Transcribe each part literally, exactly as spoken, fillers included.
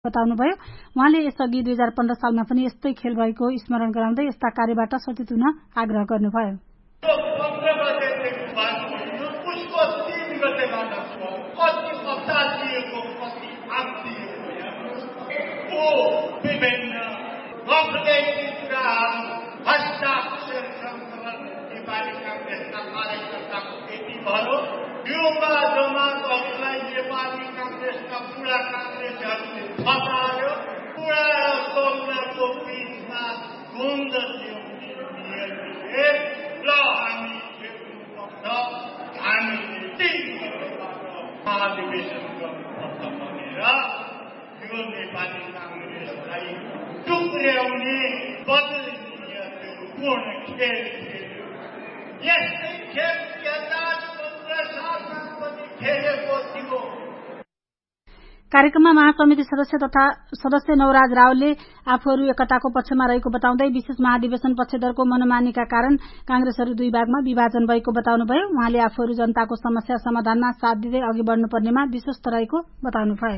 बताउनुभयो। उहाँले यसअघि दुई हजार पन्ध्र सालमा पनि यस्तै खेल भएको स्मरण गराउँदै यस्ता कार्यबाट सचेत हुन आग्रह गर्नुभयो। नेपाली कांग्रेसका पूरा कांग्रेसहरूले फसायो, पूरा सोमनाथको बीचमा गुन्द ल्याउने र हामी खेल्नुपर्छ, हामीले महाधिवेशन गर्नुपर्छ भनेर यो नेपाली कांग्रेसलाई टुक्र्याउने बदलिने त्यो पूर्ण खेल खेल्यो। यस्तै खेल दुई हजार पन्ध्र सालमा पनि खेलेको थियो। कार्यक्रममा महासमिति सदस्य तथा सदस्य नवराज रावलले आफूहरू एकताको पक्षमा रहेको बताउँदै विशेष महाधिवेशन पक्षधरको मनमानीका कारण कांग्रेसहरू दुई भागमा विभाजन भएको बताउनुभयो। उहाँले आफूहरू जनताको समस्या समाधानमा साथ दिँदै अघि बढ्नुपर्नेमा विश्वस्त रहेको बताउनुभयो।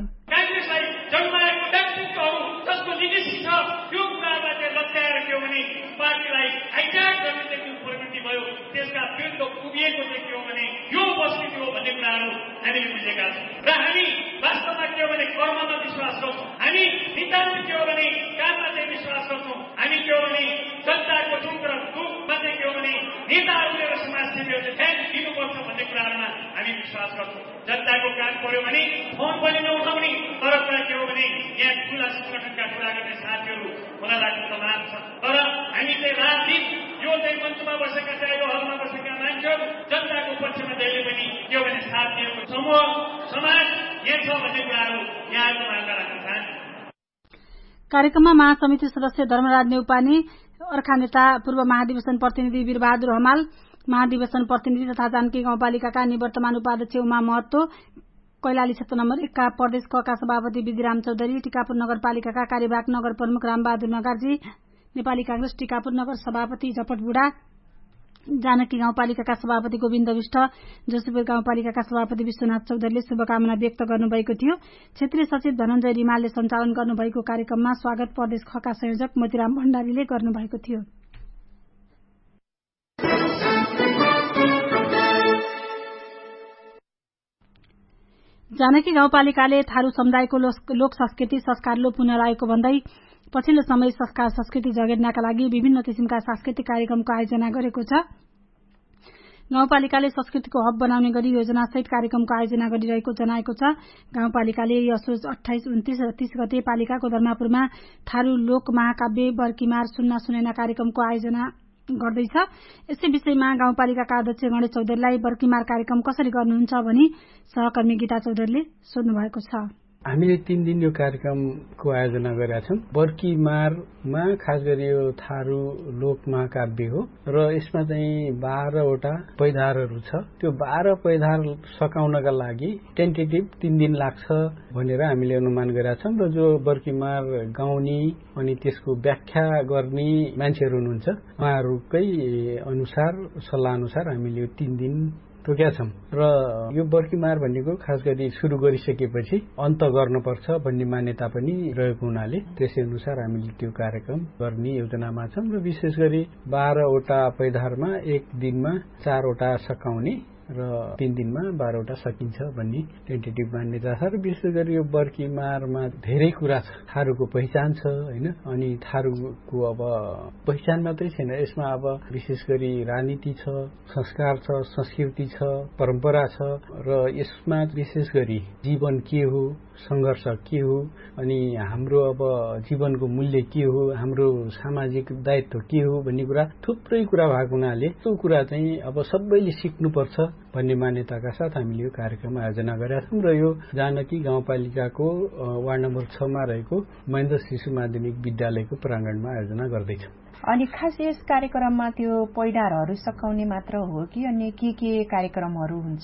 हामीले बुझेका छौँ र हामी वास्तवमा के हो भने कर्ममा विश्वास गर्छौँ, हामी नितान्त के हो भने काममा चाहिँ विश्वास गर्छौँ, हामी के हो भने जनताको दुःख र दुःखमा चाहिँ के हो भने नेताहरूले र समाजसेवीहरूले ध्यान दिनुपर्छ भन्ने कुराहरूमा हामी विश्वास गर्छौँ। जनताको काम पर्यो भने फोन पनि नउठाउने, तर कुरा के हो भने यहाँ ठुला संगठनका कुरा गर्ने साथीहरू हुन लाग्ने तमाम छ। तर हामी चाहिँ रात दिन यो चाहिँ मञ्चमा बसेका चाहे यो हलमा बसेका मान्छेहरू जनताको पक्षमा जहिले पनि के हो भने साथ दिएको समूह समाज यहाँ छ भन्ने कुराहरू यहाँको मान्दा राख्न चाहन्छु। कार्यक्रममा महासमिति सदस्य धर्मराज नेउपाने, अर्का नेता पूर्व महाधिवेशन प्रतिनिधि वीरबहादुर हमाल, महाधिवेशन प्रतिनिधि तथा जानकी गाउँपालिकाका निवर्तमान उपाध्यक्ष उमा महतो, कैलाली क्षेत्र नम्बर एक का प्रदेश क का सभापति विधिराम चौधरी, टिकापुर नगरपालिकाका कार्यवाहक नगर प्रमुख रामबहादुर नगार्जी, नेपाली कांग्रेस टिकापुर नगर सभापति झपट बुढा, जानकी गाउँपालिकाका सभापति गोविन्द विष्ट, जोशीपुर गाउँपालिकाका सभापति विश्वनाथ चौधरीले शुभकामना व्यक्त गर्नुभएको थियो। क्षेत्रीय सचिव धनञ्जय रिमालले सञ्चालन गर्नुभएको कार्यक्रममा स्वागत प्रदेश खका संयोजक मोतीराम भण्डारीले गर्नुभएको थियो। जानकी गाउँपालिकाले थारू समुदायको लोक संस्कृति संस्कार लोप हुन लागेको भन्दै पछिल्लो समय संस्कार संस्कृति जगेर्नका लागि विभिन्न किसिमका सांस्कृतिक कार्यक्रमको आयोजना गरेको छ। गाउँपालिकाले संस्कृतिको हब बनाउने गरी योजनासहित कार्यक्रमको आयोजना गरिरहेको जनाएको छ। गाउँपालिकाले असोज अठाइस उन्तीस र तीस गते पालिकाको धर्मापुरमा थारू लोक महाकाव्य बर्कीमार सुन्ना सुनैना कार्यक्रमको आयोजना गर्दैछ। यसै विषयमा गाउँपालिकाका अध्यक्ष गणेश चौधरीलाई बर्कीमार कार्यक्रम कसरी गर्नुहुन्छ भनी सहकर्मी गीता चौधरीले सोध्नु भएको छ। हामीले तीन दिन यो कार्यक्रमको आयोजना गरेका छौं। बर्कीमारमा खास गरी यो थारू लोक महाकाव्य हो र यसमा चाहिँ बाह्रवटा पैधारहरू छ। त्यो बाह्र पैधार सकाउनका लागि टेन्टेटिभ तीन दिन लाग्छ भनेर हामीले अनुमान गरेका छौं र जो बर्कीमार गाउने अनि त्यसको व्याख्या गर्ने मान्छेहरू हुनुहुन्छ उहाँहरूकै अनुसार सल्लाह अनुसार हामीले यो तीन दिन तोकेका छौं र यो बर्कीमार भनेको खास गरी सुरु गरिसकेपछि अन्त गर्नुपर्छ भन्ने मान्यता पनि रहेको हुनाले त्यसै अनुसार हामीले त्यो कार्यक्रम गर्ने योजनामा छौं र विशेष गरी बाह्रवटा पैधारमा एक दिनमा चारवटा सकाउने र तीन दिनमा बाह्रवटा सकिन्छ भन्ने टेन्टेटिभ मान्यता छ र विशेष गरी यो बर्कीमारमा धेरै कुरा छ। थारूको पहिचान छ हैन, अनि थारूको अब पहिचान मात्रै छैन, यसमा अब विशेष गरी राजनीति छ, संस्कार छ, संस्कृति छ, परम्परा छ र यसमा विशेष गरी जीवन के हो, संघर्ष के हो, अनि हाम्रो अब जीवनको मूल्य के हो, हाम्रो सामाजिक दायित्व के हो भन्ने कुरा थुप्रै कुरा भएको हुनाले त्यो कुरा चाहिँ अब सबैले सिक्नुपर्छ भन्ने मान्यताका साथ हामीले यो कार्यक्रम आयोजना गरेका छौं र यो जानकी गाउँपालिकाको वार्ड नम्बर छ मा रहेको महेन्द्र शिशु माध्यमिक विद्यालयको प्राङ्गणमा आयोजना गर्दैछौं। अनि खास यस कार्यक्रममा त्यो पैडारहरू सकाउने मात्र हो कि अन्य के के कार्यक्रमहरू हुन्छ?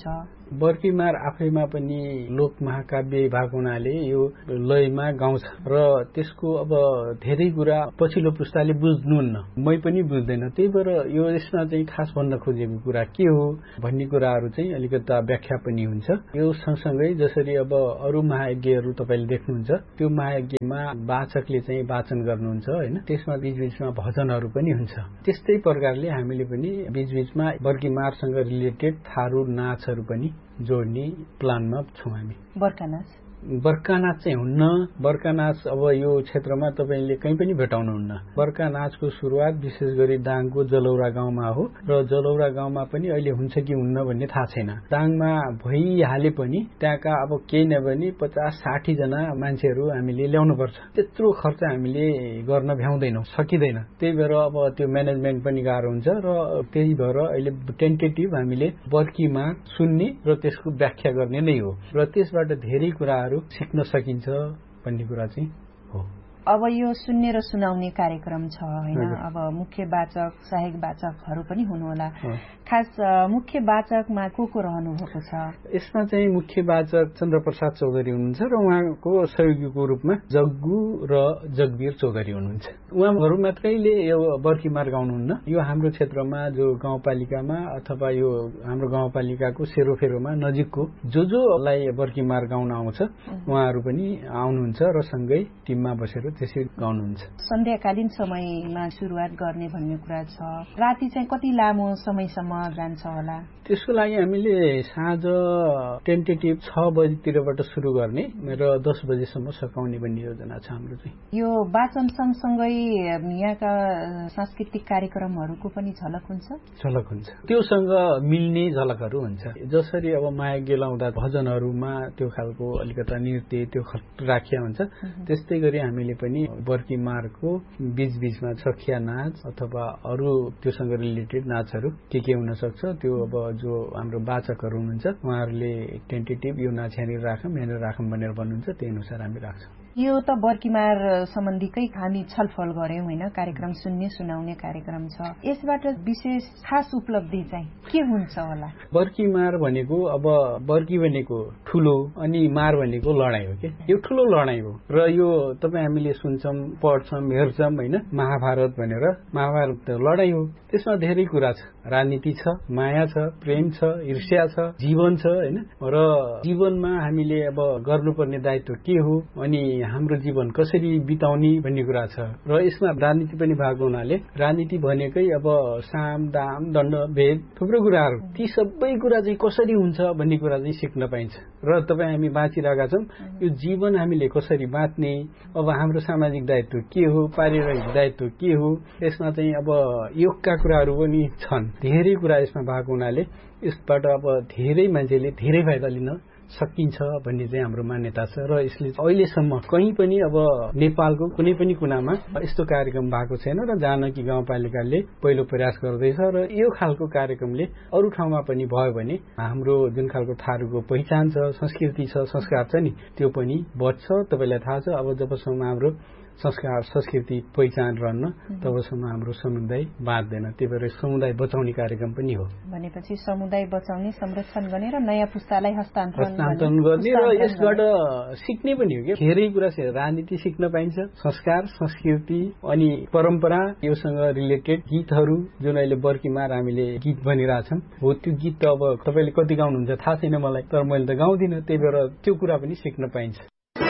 बर्कीमार आफैमा पनि लोक महाकाव्य भएको हुनाले यो लयमा गाउँछ र त्यसको अब धेरै कुरा पछिल्लो पुस्ताले बुझ्नुहुन्न, मै पनि बुझ्दैन। त्यही भएर यो यसमा चाहिँ खास भन्न खोजेको कुरा के हो भन्ने कुराहरू चाहिँ अलिकता व्याख्या पनि हुन्छ। यो सँगसँगै जसरी अब अरू महायज्ञहरू तपाईँले देख्नुहुन्छ, त्यो महायज्ञमा वाचकले चाहिँ वाचन गर्नुहुन्छ होइन, त्यसमा बीचबीचमा भजनहरू पनि हुन्छ। त्यस्तै प्रकारले हामीले पनि बीचबीचमा बर्कीमारसँग रिलेटेड थारू नाचहरू पनि जोड्ने प्लानमा छौँ हामी। बर्का नाच बर्का नाच चाहिँ हुन्न। बर्का नाच अब यो क्षेत्रमा तपाईँले कहीँ पनि भेटाउनुहुन्न। बर्का नाचको सुरुवात विशेष गरी दाङको जलौरा गाउँमा हो र जलौरा गाउँमा पनि अहिले हुन्छ कि हुन्न भन्ने थाहा छैन। दाङमा भइहाले पनि त्यहाँका अब केही न भने पचास साठी जना मान्छेहरू हामीले ल्याउनु पर्छ। त्यत्रो खर्च हामीले गर्न भ्याउँदैनौँ, सकिँदैन। त्यही भएर अब त्यो म्यानेजमेन्ट पनि गाह्रो हुन्छ र त्यही भएर अहिले टेन्टेटिभ हामीले बर्कीमा सुन्ने र त्यसको व्याख्या गर्ने नै हो र त्यसबाट धेरै कुरा सिक्न सकिन्छ भन्ने कुरा चाहिँ हो। अब यो सुन्ने र सुनाउने कार्यक्रम छ होइन, अब मुख्य वाचक सहायक वाचकहरू पनि हुनुहोला। खास मुख्य वाचकमा को को रहनु भएको छ? यसमा चाहिँ मुख्य वाचक चन्द्रप्रसाद चौधरी हुनुहुन्छ र उहाँको सहयोगीको रूपमा जग्गु र जगवीर चौधरी हुनुहुन्छ। उहाँहरू मात्रैले यो बर्कीमार गाउनुहुन्न। यो हाम्रो क्षेत्रमा जो गाउँपालिकामा अथवा यो हाम्रो गाउँपालिकाको सेरोफेरोमा नजिकको जो जोलाई बर्कीमार गाउन आउँछ उहाँहरू पनि आउनुहुन्छ र सँगै टिममा बसेर त्यसरी गाउनुहुन्छ। सन्ध्याकालीन समयमा सुरुवात गर्ने भन्ने कुरा छ। राति चाहिँ कति लामो समयसम्म जान्छ होला? त्यसको लागि हामीले साँझ टेन्टेटिभ छ बजीतिरबाट सुरु गर्ने र दस बजेसम्म सकाउने भन्ने योजना छ हाम्रो चाहिँ। यो वाचन सँगसँगै यहाँका सांस्कृतिक कार्यक्रमहरूको पनि झलक हुन्छ? झलक हुन्छ, त्योसँग मिल्ने झलकहरू हुन्छ। जसरी अब महायज्ञ लाउँदा भजनहरूमा त्यो खालको अलिकता नृत्य त्यो राखिया हुन्छ, त्यस्तै गरी हामीले पनि बर्कीमारको बीचबीचमा सखिया नाच अथवा अरू त्योसँग रिलेटेड नाचहरू के के हुन सक्छ त्यो अब जो हाम्रो वाचकहरू हुनुहुन्छ उहाँहरूले टेन्टेटिभ यो नाच यहाँनिर राखौँ यहाँनिर राखौँ भनेर भन्नुहुन्छ, त्यही अनुसार हामी राख्छौँ। यो त बर्कीमार सम्बन्धीकै हामी छलफल गर्यौं होइन, कार्यक्रम सुन्ने सुनाउने कार्यक्रम छ। यसबाट विशेष खास उपलब्धि चाहिँ के हुन्छ होला? बर्कीमार भनेको अब बर्की भनेको ठुलो अनि मार भनेको लडाई हो कि, यो ठुलो लडाई हो र यो तपाईँ हामीले सुन्छौँ पढ्छौँ हेर्छौँ होइन, महाभारत भनेर। महाभारत त लडाई हो, त्यसमा धेरै कुरा छ, राजनीति छ, माया छ, प्रेम छ, ईर्ष्या छ, जीवन छ होइन। र जीवनमा हामीले अब गर्नुपर्ने दायित्व के हो अनि हाम्रो जीवन कसरी बिताउने भन्ने कुरा छ र यसमा राजनीति पनि भएको हुनाले राजनीति भनेकै अब साम दाम दण्ड भेद थुप्रो कुराहरू, ती सबै कुरा चाहिँ कसरी हुन्छ भन्ने कुरा चाहिँ सिक्न पाइन्छ। र तपाईँ हामी बाँचिरहेका छौँ, यो जीवन हामीले कसरी बाँच्ने, अब हाम्रो सामाजिक दायित्व के हो, पारिवारिक दायित्व के हो, यसमा चाहिँ अब योगका कुराहरू पनि छन्। धेरै कुरा यसमा भएको हुनाले यसबाट अब धेरै मान्छेले धेरै फाइदा लिन सकिन्छ भन्ने चाहिँ हाम्रो मान्यता छ र यसले अहिलेसम्म कहीँ पनि अब नेपालको कुनै पनि कुनामा यस्तो कार्यक्रम भएको छैन र जानकी गाउँपालिकाले पहिलो प्रयास गर्दैछ र यो खालको कार्यक्रमले अरू ठाउँमा पनि भयो भने हाम्रो जुन खालको थारूको पहिचान छ, संस्कृति छ, संस्कार छ नि, त्यो पनि बढ्छ। तपाईँलाई थाहा छ अब जबसम्म हाम्रो संस्कार संस्कृति पहिचान रहन्न तबसम्म हाम्रो समुदाय बाँच्दैन। त्यही भएर समुदाय बचाउने कार्यक्रम पनि हो। भनेपछि समुदाय बचाउने, संरक्षण गर्ने र नयाँ पुस्तालाई हस्तान्तरण हस्तान्तरण गर्ने र यसबाट सिक्ने पनि हो कि धेरै कुरा। राजनीति सिक्न पाइन्छ, संस्कार संस्कृति अनि परम्परा योसँग रिलेटेड गीतहरू जुन अहिले बर्कीमार हामीले गीत भनिरहेछौँ हो, त्यो गीत त अब तपाईँले कति गाउनुहुन्छ थाहा छैन मलाई, तर मैले त गाउँदिनँ। त्यही भएर त्यो कुरा पनि सिक्न पाइन्छ।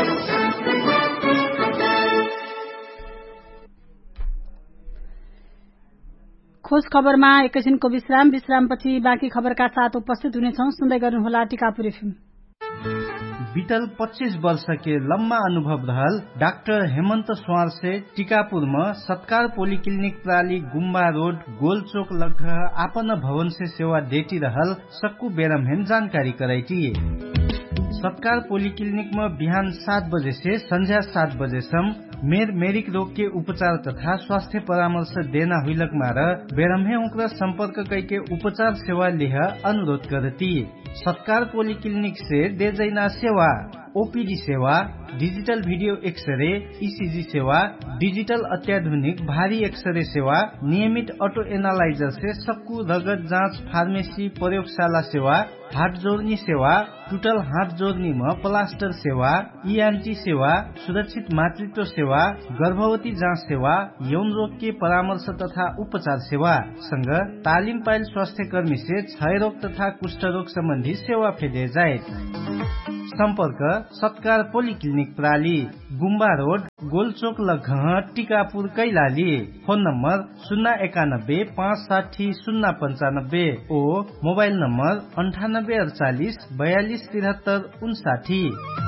खोज खबरमा एकैछिनको विश्राम विश्रामपछि बाँकी खबरका साथ उपस्थित हुनेछौं। सुन्दै गर्नुहोला टिकापुर एफएम। बीतल पच्चीस वर्ष के लम्बा अनुभव रहल डाक्टर हेमंत स्वार से टीकापुर में सत्कार पोलिक्लिनिक प्राली गुम्बा रोड गोलचोक लग आपन भवन से सेवा देती रहल सक्कू बेरमहेन जानकारी कराई। सत्कार पोलिक्लिनिक में बिहान सात बजे से संध्या सात बजे सम मेर मेरिक रोग के उपचार तथा स्वास्थ्य परामर्श देना हुईलक मार बेरमहे उनका संपर्क करके उपचार सेवा लिह अनुरोध करती। सत्कार पोलिक्लिनिक से दे जैना सेवा ओपीडी सेवा, डिजिटल भिडियो एक्सरे, ईसीजी सेवा, डिजिटल अत्याधुनिक भारी एक्सरे सेवा, नियमित ऑटो एनालाइजर से सक्कु रगत जाँच फार्मेसी प्रयोगशाला सेवा, हात जोड्ने सेवा, टुटल हात जोड्नेमा प्लास्टर सेवा, ईएनटी सेवा, सुरक्षित मातृत्व सेवा, गर्भवती जाँच सेवा, यौन रोग के परामर्श तथा उपचार सेवा संग तालिम पाइल स्वास्थ्य कर्मी से क्षय रोग तथा कुष्ठ रोग संबंधी सेवा फेदे जाए। संपर्क सत्कार पोलिक्लिनिक प्राली, गुम्बा रोड, गोलचोक लघ, टीकापुर कैलाली। फोन नम्बर शून्य एकानब्बे पाँच साठी शून्य पंचानब्बे ओ मोबाइल नम्बर अंठानब्बे अड़चालीस बयालीस तिहत्तर उनसाठी।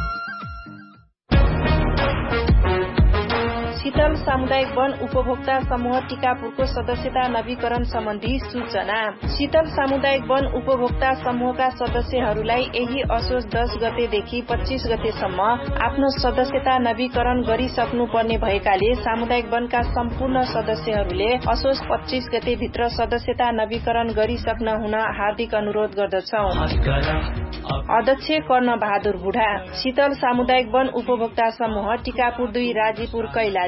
शीतल सामुदायिक वन उपभोक्ता समूह टीकापुरको सदस्यता नवीकरण सम्बन्धी सूचना। शीतल सामुदायिक वन उपभोक्ता समूहका सदस्यहरूलाई यही असोज दस गतेदेखि पच्चीस गतेसम्म आफ्नो सदस्यता नवीकरण गरिसक्नु पर्ने भएकाले सामुदायिक वनका सम्पूर्ण सदस्यहरूले असोज पच्चीस गते भित्र सदस्यता नवीकरण गरिसक्न हुन हार्दिक अनुरोध गर्दछौ। अध्यक्ष कर्ण बहादुर बुढा, शीतल सामुदायिक वन उपभोक्ता समूह टीकापुर दुई राजीपुर कैलाली।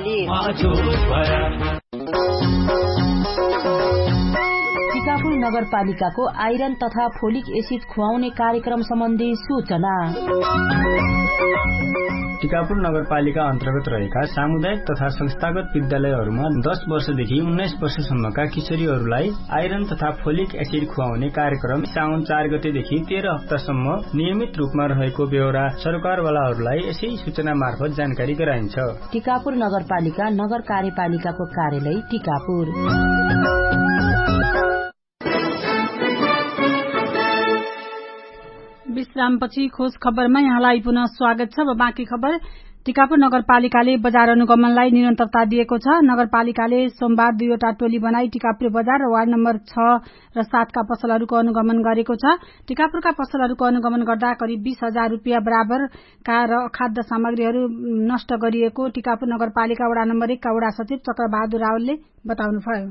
टीकापुर नगरपालिकाको आइरन तथा फोलिक एसिड खुवाउने कार्यक्रम सम्बन्धी सूचना। टीकापुर नगरपालिका अन्तर्गत रहेका सामुदायिक तथा संस्थागत विद्यालयहरूमा दस वर्षदेखि उन्नाइस वर्षसम्मका किशोरीहरूलाई आइरन तथा फोलिक एसिड खुवाउने कार्यक्रम साउन चार गतेदेखि तेह्र हप्तासम्म नियमित रूपमा रहेको बेहोरा सरकारवालाहरूलाई यसै सूचना मार्फत जानकारी गराइन्छ। टीकापुर नगरपालिका नगर कार्यपालिकाको कार्यालय टीकापुर। विश्रामपछि खोज खबरमा यहाँलाई पुनः स्वागत छ। अब बाँकी खबर। टीकापुर नगरपालिकाले बजार अनुगमनलाई निरन्तरता दिएको छ। नगरपालिकाले सोमबार दुईवटा टोली बनाई टीकापुर बजार र वार्ड नम्बर छ र सातका पसलहरूको अनुगमन गरेको छ। टीकापुरका पसलहरूको अनुगमन गर्दा करिब बीस हजार रूपियाँ बराबरका र खाद्य सामग्रीहरू नष्ट गरिएको टीकापुर नगरपालिका वडा नम्बर एकका वडा सचिव चक्रबहादुर रावलले बताउनुभयो।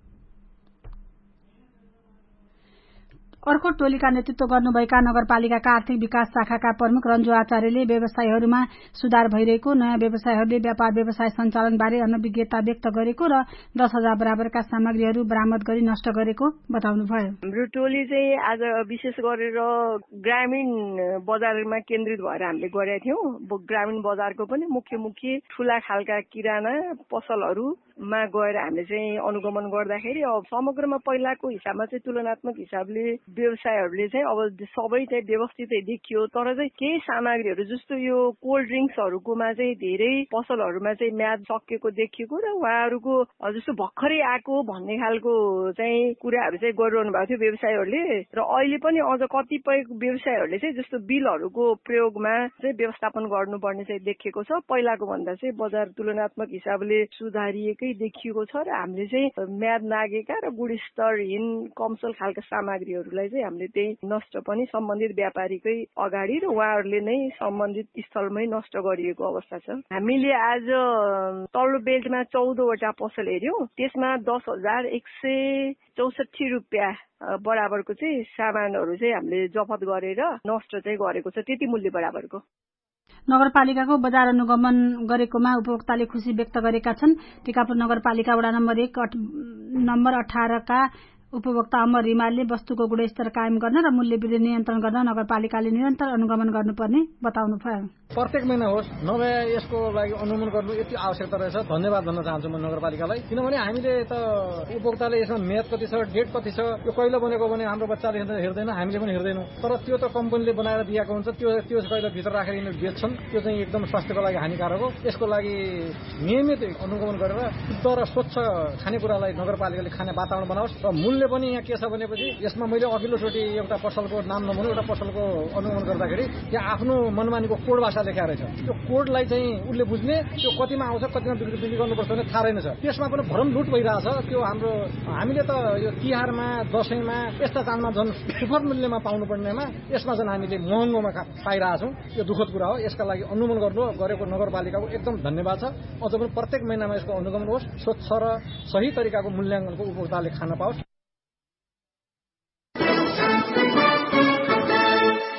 अर्को टोलीका नेतृत्व गर्नुभएका नगरपालिकाका आर्थिक विकास शाखाका प्रमुख रञ्जु आचार्यले व्यवसायीहरूमा सुधार भइरहेको, नयाँ व्यवसायहरूले व्यापार व्यवसाय सञ्चालनबारे अनभिज्ञता व्यक्त गरेको र दस हजार बराबरका सामग्रीहरू बरामद गरी नष्ट गरेको बताउनुभयो। हाम्रो टोली चाहिँ आज विशेष गरेर ग्रामीण बजारमा केन्द्रित भएर हामीले गरेका थियौँ। ग्रामीण बजारको पनि मुख्य मुख्य ठूला खालका किराना पसलहरूमा गएर हामीले चाहिँ अनुगमन गर्दाखेरि अब समग्रमा पहिलाको हिसाबमा चाहिँ तुलनात्मक हिसाबले व्यवसायहरूले चाहिँ अब सबै चाहिँ व्यवस्थितै देखियो। तर चाहिँ केही सामग्रीहरू जस्तो यो कोल्ड ड्रिङ्क्सहरूकोमा चाहिँ धेरै पसलहरूमा चाहिँ म्याद सकिएको देखिएको र उहाँहरूको जस्तो भर्खरै आएको भन्ने खालको चाहिँ कुराहरू चाहिँ गरिरहनु भएको थियो व्यवसायहरूले। र अहिले पनि अझ कतिपय व्यवसायहरूले चाहिँ जस्तो बिलहरूको प्रयोगमा चाहिँ व्यवस्थापन गर्नुपर्ने चाहिँ देखिएको छ। पहिलाको भन्दा चाहिँ बजार तुलनात्मक हिसाबले सुधारिएकै देखिएको छ र हामीले चाहिँ म्याद लागेका र गुणस्तरहीन कमसल खालका सामग्रीहरूलाई चाहिँ हामीले त्यही नष्ट पनि सम्बन्धित व्यापारीकै अगाडि र उहाँहरूले नै सम्बन्धित स्थलमै नष्ट गरिएको अवस्था छ। हामीले आज तल्लो बेल्टमा चौधवटा पसल हेर्यौं। त्यसमा दस हजार एक सय चौसठी रुपियाँ बराबरको चाहिँ सामानहरू चाहिँ हामीले जफत गरेर नष्ट चाहिँ गरेको छ, त्यति मूल्य बराबरको। नगरपालिकाको बजार अनुगमन गरेकोमा उपभोक्ताले खुशी व्यक्त गरेका छन्। टीकापुर नगरपालिका वडा नम्बर एक नम्बर अठारका उपभोक्ता अमर रिमालले वस्तुको गुणस्तर कायम गर्न र मूल्य वृद्धि नियन्त्रण गर्न नगरपालिकाले निरन्तर अनुगमन गर्नुपर्ने बताउनु भयो। प्रत्येक महिना होस् नभए यसको लागि अनुगमन गर्नु यति आवश्यकता रहेछ। धन्यवाद भन्न चाहन्छु म नगरपालिकालाई, किनभने हामीले त उपभोक्ताले यसमा मेयाद कति छ, डेट कति छ, यो कहिले बनेको भने हाम्रो बच्चाले हेर्दैन, हामीले पनि हेर्दैनौँ। तर त्यो त कम्पनीले बनाएर दिएको हुन्छ, त्यो त्यो कहिले भित्र राखेर यिनीहरू बेच्छन्। त्यो चाहिँ एकदम स्वास्थ्यको लागि हानिकारक हो। यसको लागि नियमित अनुगमन गरेर शुद्ध र स्वच्छ खानेकुरालाई नगरपालिकाले खाने वातावरण बनाओस्। र मूल्य पनि यहाँ के छ भनेपछि यसमा मैले अघिल्लो चोटि एउटा पसलको नाम नभनौँ एउटा पसलको अनुगमन गर्दाखेरि त्यहाँ आफ्नो मनमानीको कोड भाषा लेखा रहेछ। त्यो कोडलाई चाहिँ उसले बुझ्ने, त्यो कतिमा आउँछ कतिमा बिक्री बिक्री गर्नुपर्छ भने थाहा रहेनछ। त्यसमा पनि भरम लुट भइरहेछ। त्यो हाम्रो हामीले त यो तिहारमा दसैँमा यस्ता चाडमा झन् सुपथ मूल्यमा पाउनुपर्नेमा यसमा झन् हामीले महँगोमा पाइरहेछौँ। यो दुःखद कुरा हो। यसका लागि अनुगमन गर्नु गरेको नगरपालिकाको एकदम धन्यवाद छ। अझ पनि प्रत्येक महिनामा यसको अनुगमन होस्, स्वच्छ र सही तरिकाको मूल्याङ्कनको उपभोक्ताले खान पाओस्।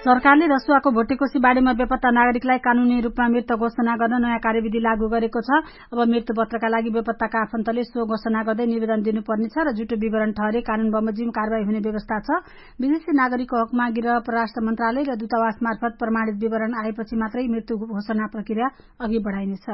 सरकारले रसुवाको भोटेकोशी बाढीमा बेपत्ता नागरिकलाई कानूनी रूपमा मृत घोषणा गर्न नयाँ कार्यविधि लागू गरेको छ। अब मृत्यु पत्रका लागि बेपत्ताका आफन्तले सो घोषणा गर्दै निवेदन दिनुपर्नेछ र झुटो विवरण ठहरे कानून बमोजिम कारवाही हुने व्यवस्था छ। विदेशी नागरिकको हकमा गृह परराष्ट्र मन्त्रालय र दूतावास मार्फत प्रमाणित विवरण आएपछि मात्रै मृत्यु घोषणा प्रक्रिया अघि बढाइनेछ।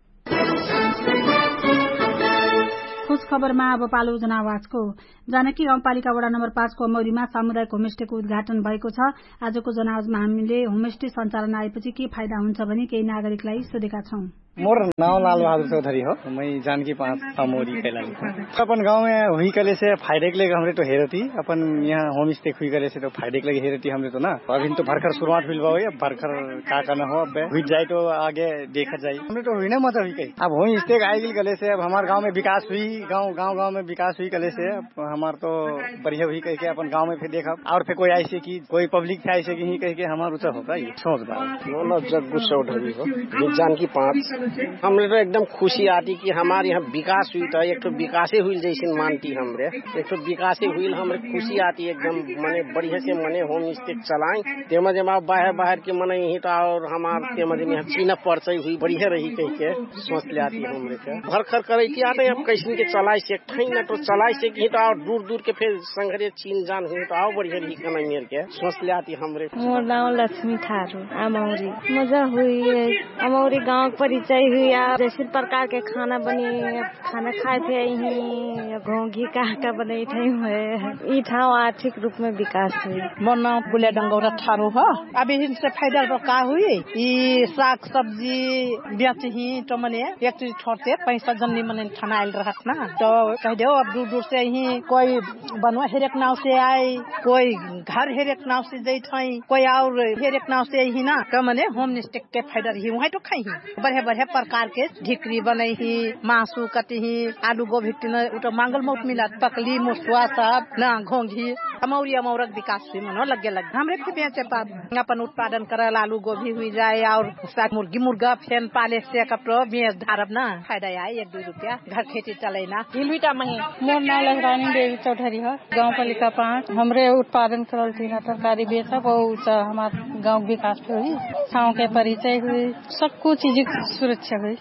खोज खबरमा अब पालो जनावाजको। जानकी गाउँपालिका वडा नम्बर पाँचको अमौरीमा सामुदायिक होमस्टेको उद्घाटन भएको छ। आजको जनावाजमा हामीले होमस्टे सञ्चालन आएपछि के फाइदा हुन्छ भने केही नागरिकलाई सोधेका छौं। मोर नाम लाल बहादुर चौधरी हो। मैं जानकी पाँच अमौरी कैलाली अपन गाँव में हुई कले से फायदे के लिए हमरे तो हेरती अपन यहाँ होम स्टे हुई कले से तो फायदे के लिए हेरती हमरे तो ना अभी तो भरकर शुरुआत हुई बाबू अब भरकर का करना हो अब हुई जाए तो आगे देखा जाए हमरे तो हुई ना मत हुई कहीं अब होम स्टे आएगी कले से अब हमारे गाँव में विकास हुई गाँव गाँव गाँव में विकास हुई कले से हमारे तो बढ़िया हुई कह के अपन गाँव में फिर देखा और फिर कोई ऐसे की कोई पब्लिक था ऐसे की कह के हमारा ऊँचा होगा ये सोच बात जगू चौधरी हो जानकी पाँच हमरे तो एकदम खुशी आती कि हमारे यहाँ विकास हुई तो एक तो विकासे हुई जैसे मानती हमरे एक तो विकासे हुई हमरे खुशी आती एकदम मने बढ़िया से मने होम स्टे चलाएं तेमज बाहर बाहर के मने यही तो और हमारे तेमज यहाँ चीना परचय हुई बढ़िया रही कह के सोच ले आती हमरे के भर खर करे की आते अब कैसे के चलाए से न तो चलाए से की तो और दूर दूर के फिर संघरे चीन जान हुई तो और बढ़िया रही कना मेर के सोच ले आती हमरे। मोर नाम लक्ष्मी थारू अमौरी मजा हुई अमौरी गाँव परिचय हुई जैसे प्रकार के खाना बनी खाना खाए थे यही घोंघी का का बने हुए ठाव आर्थिक रूप में विकास हुई। मोर नाम गुलिया डंगौरा ठारो हो। अभी इनसे फायदा तो का हुई ये साग सब्जी बेच ही तो मने एक चीज छोड़ते पैसा जन्नी मने खाना आयल रहत ना तो कह दो अब दूर दूर से यही कोई बनवा हेरेक नाव से आए कोई घर हेरेक नाव से जैत कोई और हेरेक नाव से यही ना का मने होम स्टे के फायदा रही वही तो खाई बढ़िया बढ़िया प्रकार के ढिकरी बने ही मासू कटी ही आलू गोभी उठो मांगल मौत मिला पकली मुसुआ सब ना घोंघी अमौरी अमौरक विकास हुई मनो लगे लगे हमरे भी बेचे पाप अपन उत्पादन करल आलू गोभी हुई जाए और मुर्गी मुर्गा फेन पाले से कपड़ो बेच धारब ना फायदा आए एक दो रुपया घर खेती चले ना हिलवीटा मही। मोर नाम लहरानी देवी चौधरी है गाँव पालिका पाँच हमरे उत्पादन करल थी तरकारी बेचब और हमारे गाँव विकास हुई छाव के परिचय हुई सब कुछ चीज सुरक्षा हुई।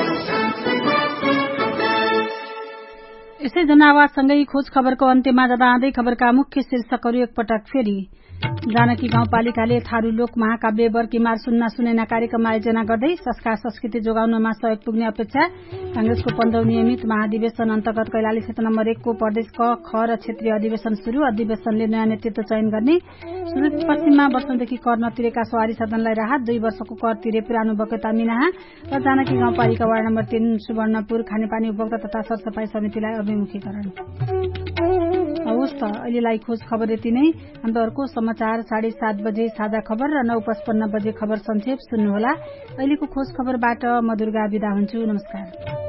यसै जनावाजसँगै खोज खबरको अन्त्यमा जाँदा आँदै खबरका मुख्य शीर्षकहरू एकपटक फेरि। जानकी गाउँपालिकाले थारू लोक महाकाव्य बर्कीमार सुन्ना सुनेना कार्यक्रम आयोजना गर्दै संस्कार संस्कृति जोगाउनमा सहयोग पुग्ने अपेक्षा। कांग्रेसको पन्ध्रौं नियमित महाधिवेशन अन्तर्गत कैलाली क्षेत्र नम्बर एकको प्रदेश क ख र क्षेत्रीय अधिवेशन शुरू। अधिवेशनले नयाँ नेतृत्व चयन गर्ने। सुदूरपश्चिममा वर्षौंदेखि कर नतिरेका सवारी साधनलाई राहत। दुई वर्षको कर तिरे पुरानो बकेता मिनाहा र जानकी गाउँपालिका वार्ड नम्बर तीन सुवर्णपुर खानेपानी उपभोक्ता तथा सरसफाई समितिलाई अभिमुखीकरण। हवस् त अहिलेलाई खोज खबर यति नै। हाम्रो अर्को समाचार साढे सात बजे साझा खबर र नौ पचपन्न बजे खबर संक्षेप सुन्नुहोला। अहिलेको खोज खबरबाट म दुर्गा बिदा हुन्छु। नमस्कार।